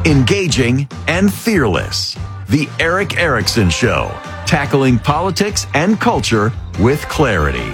Engaging and fearless. The Eric Erickson Show. Tackling politics and culture with clarity.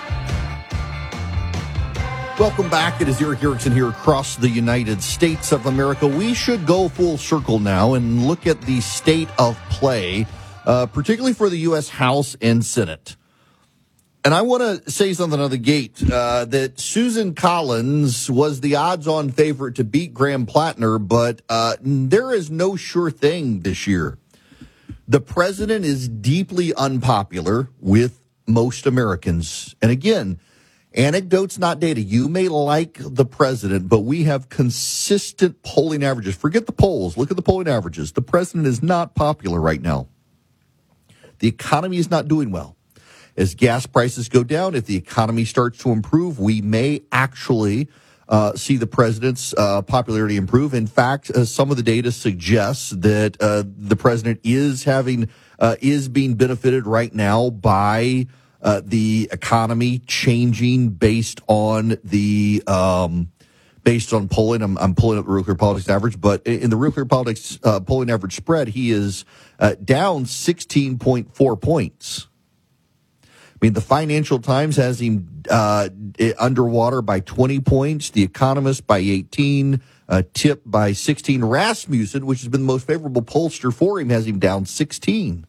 Welcome back. It is Eric Erickson here across the United States of America. We should go full circle now and look at the state of play, particularly for the U.S. House and Senate. And I want to say something on the gate, that Susan Collins was the odds-on favorite to beat Graham Plattner, but there is no sure thing this year. The president is deeply unpopular with most Americans. And again, anecdotes, not data. You may like the president, but we have consistent polling averages. Forget the polls. Look at the polling averages. The president is not popular right now. The economy is not doing well. As gas prices go down, if the economy starts to improve, we may actually see the president's popularity improve. In fact, some of the data suggests that the president is being benefited right now by the economy changing based on polling. I'm pulling up the Real Clear Politics average, but in the Real Clear Politics polling average spread, he is down 16.4 points. I mean, the Financial Times has him underwater by 20 points, The Economist by 18, Tip by 16. Rasmussen, which has been the most favorable pollster for him, has him down 16.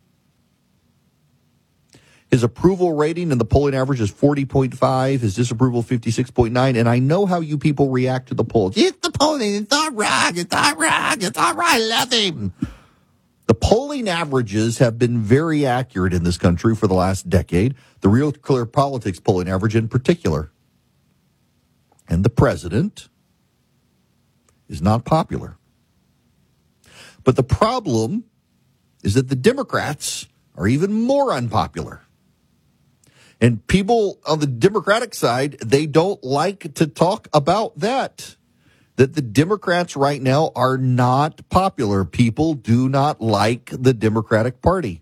His approval rating in the polling average is 40.5, his disapproval 56.9, and I know how you people react to the polls. It's the polling, it's all wrong, it's all wrong, it's all right, love him. The polling averages have been very accurate in this country for the last decade, the Real Clear Politics polling average in particular. And the president is not popular. But the problem is that the Democrats are even more unpopular. And people on the Democratic side, they don't like to talk about that the Democrats right now are not popular. People do not like the Democratic Party.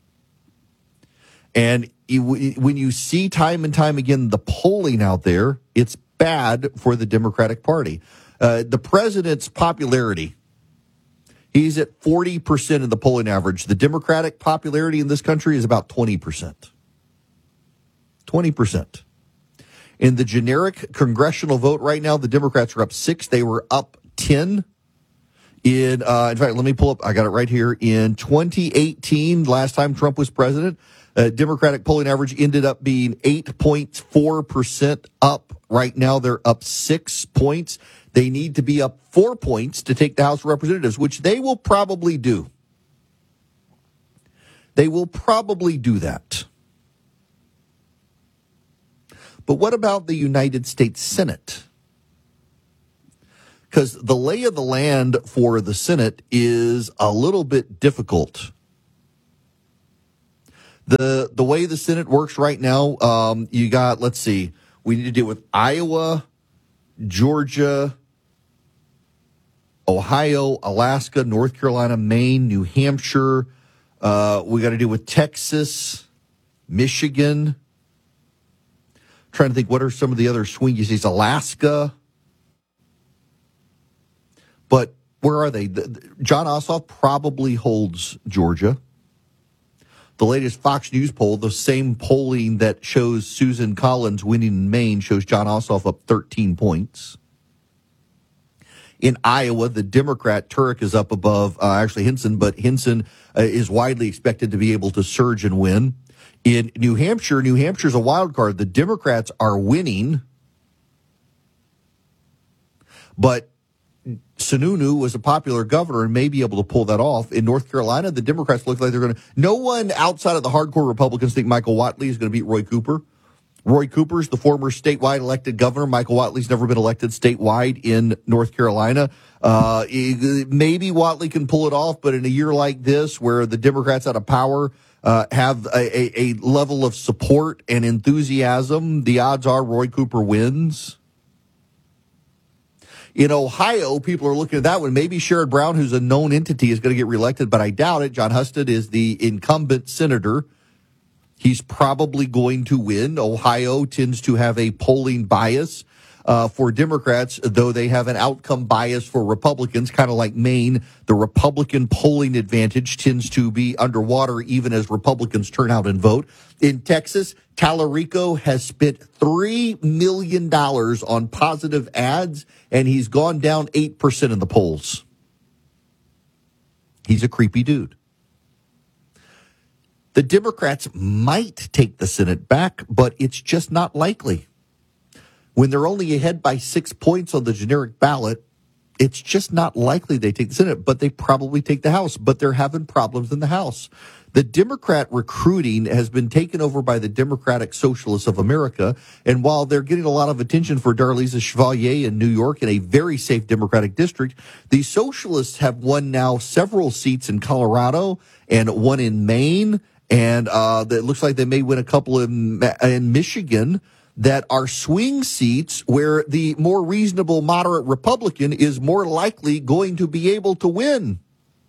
And when you see time and time again the polling out there, it's bad for the Democratic Party. The president's popularity, he's at 40% in the polling average. The Democratic popularity in this country is about 20%. 20%. In the generic congressional vote right now, the Democrats are up 6. They were up 10. In fact, let me pull up. I got it right here. In 2018, last time Trump was president, Democratic polling average ended up being 8.4% up. Right now, they're up 6 points. They need to be up 4 points to take the House of Representatives, which they will probably do. They will probably do that. But what about the United States Senate? Because the lay of the land for the Senate is a little bit difficult. The way the Senate works right now, you got, let's see, we need to deal with Iowa, Georgia, Ohio, Alaska, North Carolina, Maine, New Hampshire. We got to deal with Texas, Michigan. Trying to think, what are some of the other swing states? Alaska. But where are they? John Ossoff probably holds Georgia. The latest Fox News poll, the same polling that shows Susan Collins winning in Maine, shows John Ossoff up 13 points. In Iowa, the Democrat Turek is up above Hinson, but Hinson is widely expected to be able to surge and win. In New Hampshire's a wild card. The Democrats are winning, but Sununu was a popular governor and may be able to pull that off. In North Carolina, the Democrats look like they're going to. No one outside of the hardcore Republicans think Michael Whatley is going to beat Roy Cooper. Roy Cooper's the former statewide elected governor. Michael Whatley's never been elected statewide in North Carolina. Maybe Whatley can pull it off, but in a year like this, where the Democrats out of power have a level of support and enthusiasm, the odds are Roy Cooper wins. In Ohio, people are looking at that one. Maybe Sherrod Brown, who's a known entity, is going to get reelected, but I doubt it. John Husted is the incumbent senator. He's probably going to win. Ohio tends to have a polling bias. for Democrats, though they have an outcome bias for Republicans, kind of like Maine. The Republican polling advantage tends to be underwater even as Republicans turn out and vote. In Texas, Tallarico has spent $3 million on positive ads, and he's gone down 8% in the polls. He's a creepy dude. The Democrats might take the Senate back, but it's just not likely. When they're only ahead by 6 points on the generic ballot, it's just not likely they take the Senate, but they probably take the House. But they're having problems in the House. The Democrat recruiting has been taken over by the Democratic Socialists of America. And while they're getting a lot of attention for Darlisa Chevalier in New York in a very safe Democratic district, the Socialists have won now several seats in Colorado and one in Maine. And it looks like they may win a couple in Michigan that are swing seats where the more reasonable, moderate Republican is more likely going to be able to win.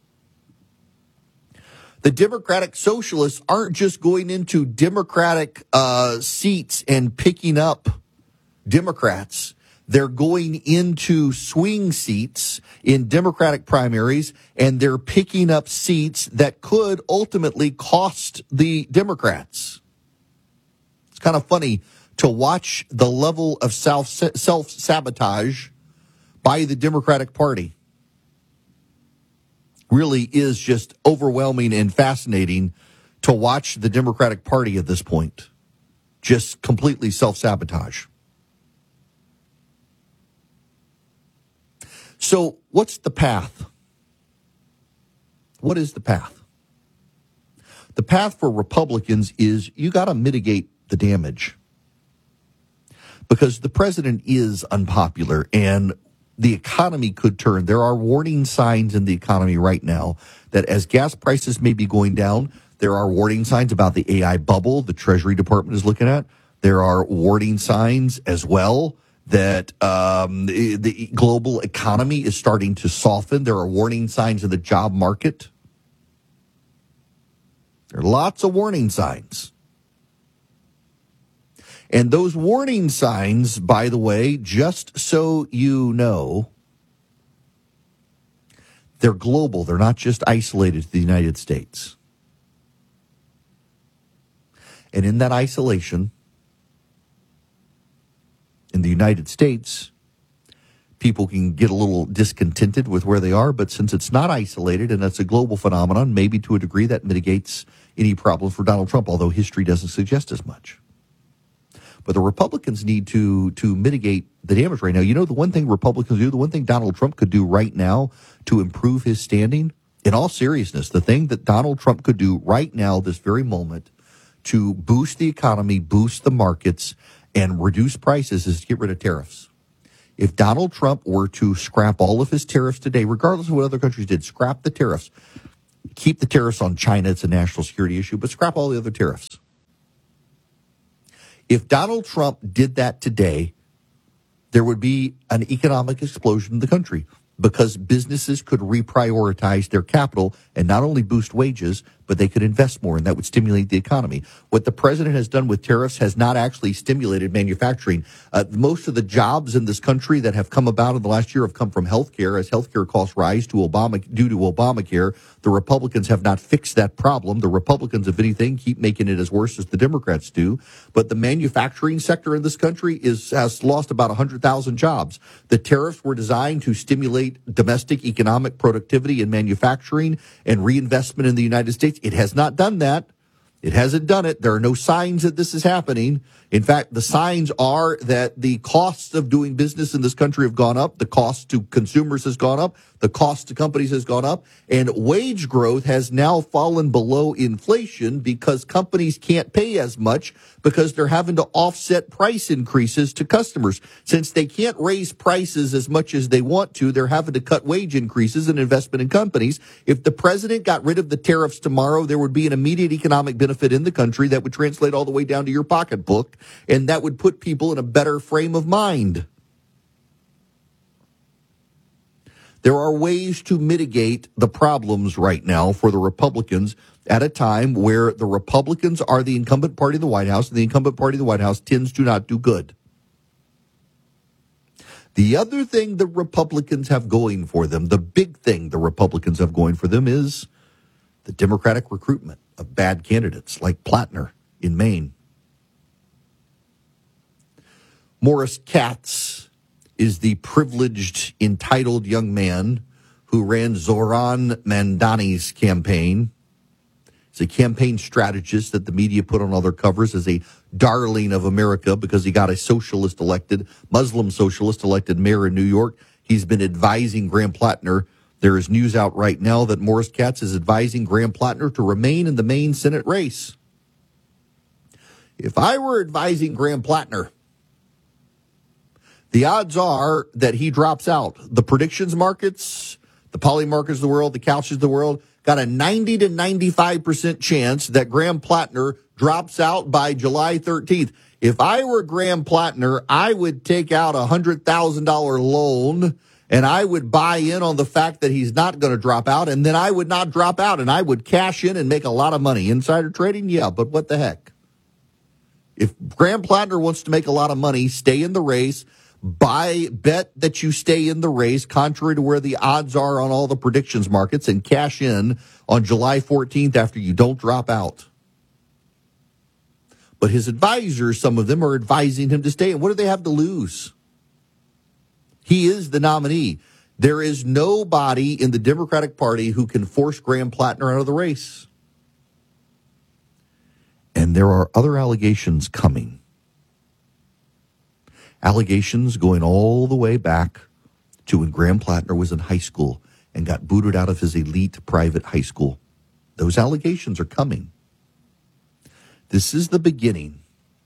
The Democratic Socialists aren't just going into Democratic seats and picking up Democrats. They're going into swing seats in Democratic primaries, and they're picking up seats that could ultimately cost the Democrats. It's kind of funny to watch the level of self-sabotage by the Democratic Party. Really is just overwhelming and fascinating to watch the Democratic Party at this point. Just completely self-sabotage. So what's the path? What is the path? The path for Republicans is you got to mitigate the damage. Because the president is unpopular and the economy could turn. There are warning signs in the economy right now that as gas prices may be going down, there are warning signs about the AI bubble the Treasury Department is looking at. There are warning signs as well that the global economy is starting to soften. There are warning signs in the job market. There are lots of warning signs. And those warning signs, by the way, just so you know, they're global. They're not just isolated to the United States. And in that isolation, in the United States, people can get a little discontented with where they are, but since it's not isolated and it's a global phenomenon, maybe to a degree that mitigates any problem for Donald Trump, although history doesn't suggest as much. But the Republicans need to mitigate the damage right now. You know, the one thing Republicans do, the one thing Donald Trump could do right now to improve his standing, in all seriousness, the thing that Donald Trump could do right now, this very moment, to boost the economy, boost the markets, and reduce prices is to get rid of tariffs. If Donald Trump were to scrap all of his tariffs today, regardless of what other countries did, scrap the tariffs, keep the tariffs on China, it's a national security issue, but scrap all the other tariffs. If Donald Trump did that today, there would be an economic explosion in the country because businesses could reprioritize their capital and not only boost wages, but they could invest more, and that would stimulate the economy. What the president has done with tariffs has not actually stimulated manufacturing. Most of the jobs in this country that have come about in the last year have come from healthcare. As healthcare costs rise due to Obamacare, the Republicans have not fixed that problem. The Republicans, if anything, keep making it as worse as the Democrats do. But the manufacturing sector in this country has lost about 100,000 jobs. The tariffs were designed to stimulate domestic economic productivity and manufacturing and reinvestment in the United States. It has not done that. It hasn't done it. There are no signs that this is happening. In fact, the signs are that the costs of doing business in this country have gone up. The cost to consumers has gone up. The cost to companies has gone up. And wage growth has now fallen below inflation because companies can't pay as much because they're having to offset price increases to customers. Since they can't raise prices as much as they want to, they're having to cut wage increases and investment in companies. If the president got rid of the tariffs tomorrow, there would be an immediate economic benefit in the country that would translate all the way down to your pocketbook, and that would put people in a better frame of mind. There are ways to mitigate the problems right now for the Republicans at a time where the Republicans are the incumbent party in the White House, and the incumbent party in the White House tends to not do good. The other thing the Republicans have going for them, the big thing the Republicans have going for them, is the Democratic recruitment of bad candidates like Plattner in Maine. Morris Katz is the privileged, entitled young man who ran Zohran Mamdani's campaign. He's a campaign strategist that the media put on all their covers as a darling of America because he got a socialist elected, Muslim socialist elected mayor in New York. He's been advising Graham Plattner. There is news out right now that Morris Katz is advising Graham Plattner to remain in the Maine Senate race. If I were advising Graham Plattner, the odds are that he drops out. The predictions markets, the poly markets of the world, the couches of the world, got a 90 to 95% chance that Graham Plattner drops out by July 13th. If I were Graham Plattner, I would take out a $100,000 loan and I would buy in on the fact that he's not going to drop out, and then I would not drop out and I would cash in and make a lot of money. Insider trading? Yeah, but what the heck? If Graham Plattner wants to make a lot of money, stay in the race. Bet that you stay in the race, contrary to where the odds are on all the predictions markets, and cash in on July 14th after you don't drop out. But his advisors, some of them, are advising him to stay. And what do they have to lose? He is the nominee. There is nobody in the Democratic Party who can force Graham Plattner out of the race. And there are other allegations coming. Allegations going all the way back to when Graham Plattner was in high school and got booted out of his elite private high school. Those allegations are coming. This is the beginning.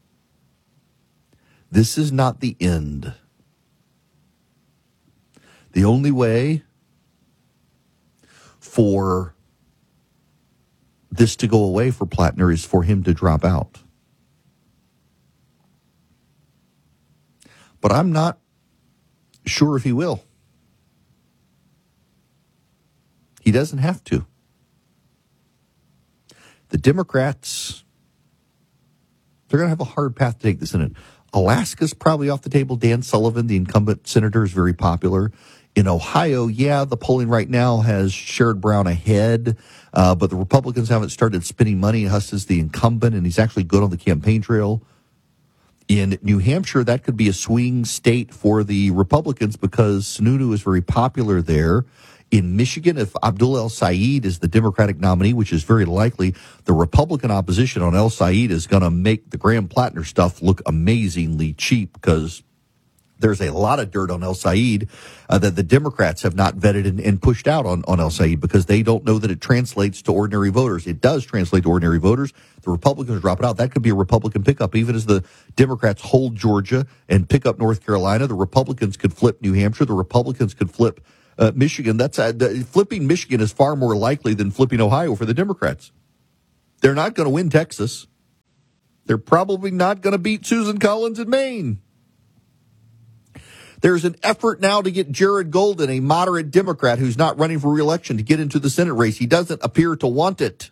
This is not the end. The only way for this to go away for Plattner is for him to drop out. But I'm not sure if he will. He doesn't have to. The Democrats, they're going to have a hard path to take the Senate. Alaska's probably off the table. Dan Sullivan, the incumbent senator, is very popular. In Ohio, yeah, the polling right now has Sherrod Brown ahead, but the Republicans haven't started spending money. Huss is the incumbent, and he's actually good on the campaign trail. In New Hampshire, that could be a swing state for the Republicans because Sununu is very popular there. In Michigan, if Abdul El-Sayed is the Democratic nominee, which is very likely, the Republican opposition on El-Sayed is going to make the Graham Plattner stuff look amazingly cheap because there's a lot of dirt on El-Sayed that the Democrats have not vetted and pushed out on El-Sayed because they don't know that it translates to ordinary voters. It does translate to ordinary voters. The Republicans drop it out. That could be a Republican pickup. Even as the Democrats hold Georgia and pick up North Carolina, the Republicans could flip New Hampshire. The Republicans could flip Michigan. Flipping Michigan is far more likely than flipping Ohio for the Democrats. They're not going to win Texas. They're probably not going to beat Susan Collins in Maine. There's an effort now to get Jared Golden, a moderate Democrat who's not running for re-election, to get into the Senate race. He doesn't appear to want it.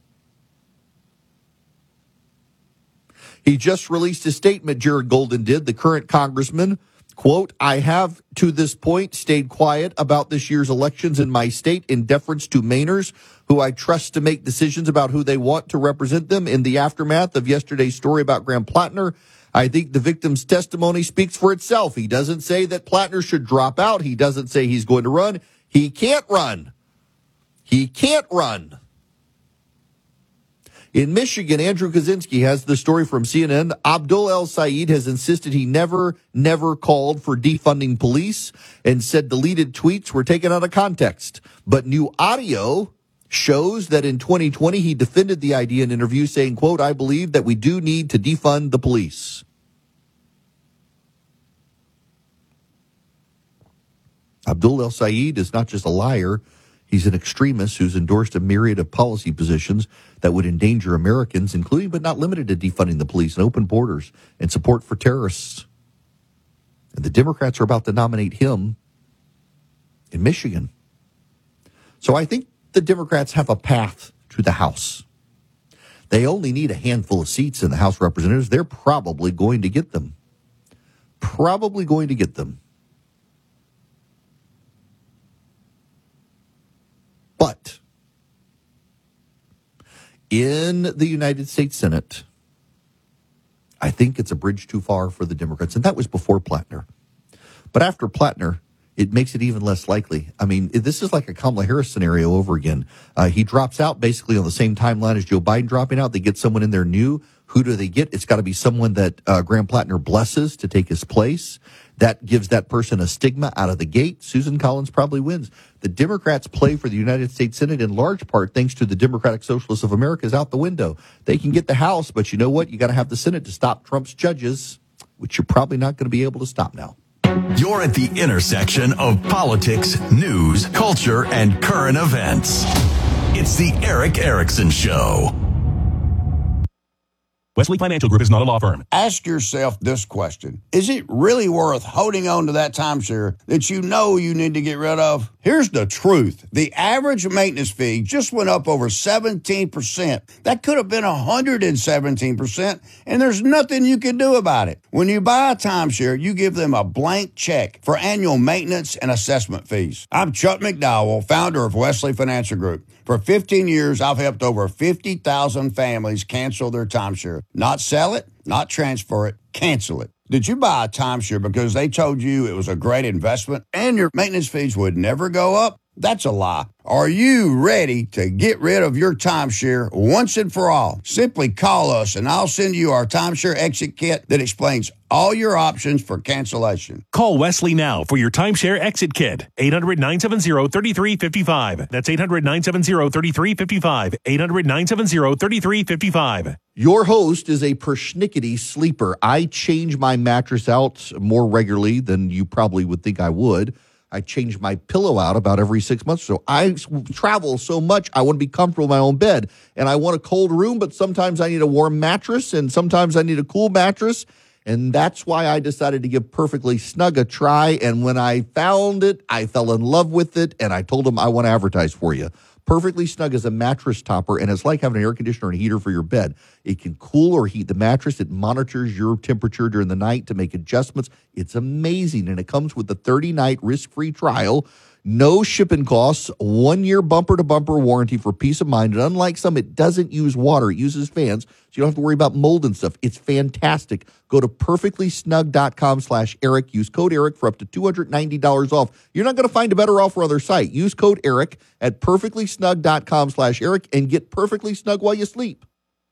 He just released a statement, Jared Golden did, the current congressman. Quote, I have to this point stayed quiet about this year's elections in my state in deference to Mainers, who I trust to make decisions about who they want to represent them. In the aftermath of yesterday's story about Graham Plattner, I think the victim's testimony speaks for itself. He doesn't say that Plattner should drop out. He doesn't say he's going to run. He can't run. He can't run. In Michigan, Andrew Kaczynski has the story from CNN. Abdul El-Sayed has insisted he never called for defunding police and said deleted tweets were taken out of context. But new audio shows that in 2020, he defended the idea in an interview saying, quote, I believe that we do need to defund the police. Abdul El-Sayed is not just a liar. He's an extremist who's endorsed a myriad of policy positions that would endanger Americans, including but not limited to defunding the police and open borders and support for terrorists. And the Democrats are about to nominate him in Michigan. So I think the Democrats have a path to the House. They only need a handful of seats in the House of Representatives. They're probably going to get them. Probably going to get them. in the United States Senate, I think it's a bridge too far for the Democrats. And that was before Plattner. But after Plattner, it makes it even less likely. I mean, this is like a Kamala Harris scenario over again. He drops out basically on the same timeline as Joe Biden dropping out. They get someone in there new. Who do they get? It's got to be someone that Graham Plattner blesses to take his place. That gives that person a stigma out of the gate. Susan Collins probably wins. The Democrats' play for the United States Senate in large part, thanks to the Democratic Socialists of America, is out the window. They can get the House, but you know what? You got to have the Senate to stop Trump's judges, which you're probably not going to be able to stop now. You're at the intersection of politics, news, culture, and current events. It's the Erick Erickson Show. Wesley Financial Group is not a law firm. Ask yourself this question. Is it really worth holding on to that timeshare that you know you need to get rid of? Here's the truth. The average maintenance fee just went up over 17%. That could have been 117%, and there's nothing you can do about it. When you buy a timeshare, you give them a blank check for annual maintenance and assessment fees. I'm Chuck McDowell, founder of Wesley Financial Group. For 15 years, I've helped over 50,000 families cancel their timeshare. Not sell it, not transfer it, cancel it. Did you buy a timeshare because they told you it was a great investment and your maintenance fees would never go up? That's a lie. Are you ready to get rid of your timeshare once and for all? Simply call us and I'll send you our timeshare exit kit that explains all your options for cancellation. Call Wesley now for your timeshare exit kit. 800-970-3355. That's 800-970-3355. 800-970-3355. Your host is a persnickety sleeper. I change my mattress out more regularly than you probably would think I would. I change my pillow out about every 6 months. So I travel so much, I want to be comfortable in my own bed. And I want a cold room, but sometimes I need a warm mattress, and sometimes I need a cool mattress. And that's why I decided to give Perfectly Snug a try. And when I found it, I fell in love with it, and I told them I want to advertise for you. Perfectly Snug is a mattress topper, and it's like having an air conditioner and a heater for your bed. It can cool or heat the mattress. It monitors your temperature during the night to make adjustments. It's amazing, and it comes with a 30-night risk-free trial, no shipping costs, 1-year bumper-to-bumper warranty for peace of mind. And unlike some, it doesn't use water. It uses fans, so you don't have to worry about mold and stuff. It's fantastic. Go to perfectlysnug.com/Eric. Use code Eric for up to $290 off. You're not going to find a better offer on their site. Use code Eric at perfectlysnug.com/Eric and get perfectly snug while you sleep.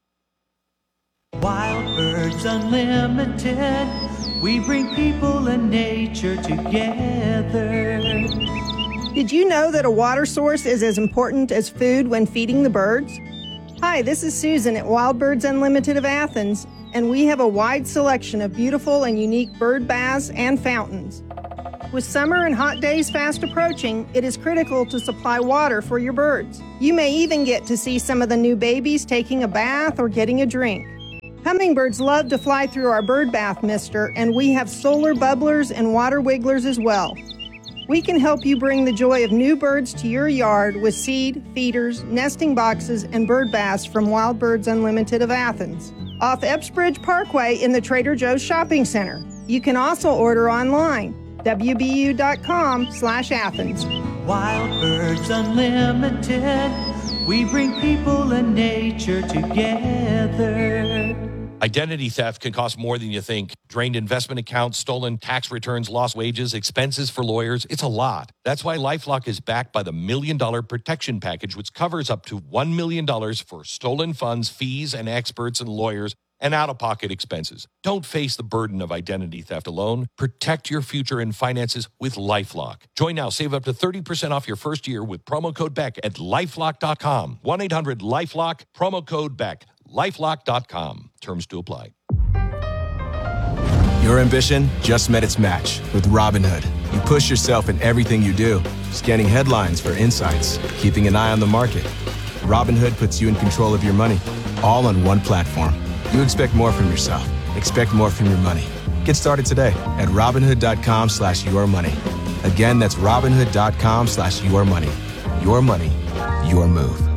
Wild Birds Unlimited, we bring people and nature together. Did you know that a water source is as important as food when feeding the birds? Hi, this is Susan at Wild Birds Unlimited of Athens, and we have a wide selection of beautiful and unique bird baths and fountains. With summer and hot days fast approaching, it is critical to supply water for your birds. You may even get to see some of the new babies taking a bath or getting a drink. Hummingbirds love to fly through our bird bath mister, and we have solar bubblers and water wigglers as well. We can help you bring the joy of new birds to your yard with seed, feeders, nesting boxes, and bird baths from Wild Birds Unlimited of Athens, off Epsbridge Parkway in the Trader Joe's Shopping Center. You can also order online, wbu.com/Athens. Wild Birds Unlimited, we bring people and nature together. Identity theft can cost more than you think. Drained investment accounts, stolen tax returns, lost wages, expenses for lawyers. It's a lot. That's why LifeLock is backed by the $1 Million Protection Package, which covers up to $1 million for stolen funds, fees, and experts and lawyers, and out-of-pocket expenses. Don't face the burden of identity theft alone. Protect your future and finances with LifeLock. Join now. Save up to 30% off your first year with promo code BECK at LifeLock.com. 1-800-LifeLock, promo code BECK. LifeLock.com. Terms to apply. Your ambition just met its match with Robinhood. You push yourself in everything you do, scanning headlines for insights, keeping an eye on the market. Robinhood puts you in control of your money, all on one platform. You expect more from yourself. Expect more from your money. Get started today at Robinhood.com/yourmoney. Again, that's Robinhood.com/yourmoney. Your money, your move.